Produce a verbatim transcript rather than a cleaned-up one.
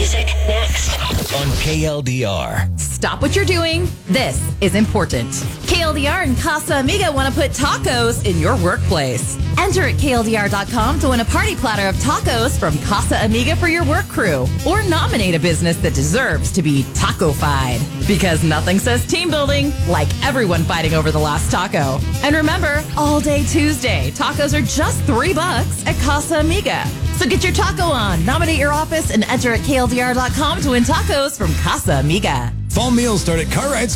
music next. On K L D R. Stop what you're doing. This is important. K L D R and Casa Amiga want to put tacos in your workplace. Enter at K L D R dot com to win a party platter of tacos from Casa Amiga for your work crew. Or nominate a business that deserves to be taco-fied. Because nothing says team building like everyone fighting over the last taco. And remember, all day Tuesday, tacos are just three bucks at Casa Amiga. So get your taco on, nominate your office, and enter at K L D R dot com to win tacos from Casa Amiga. Fall meals start at Cartwright's